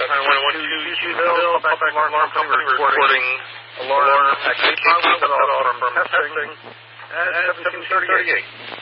Bill, Public Alarm Company reporting alarm activity from testing at 1738.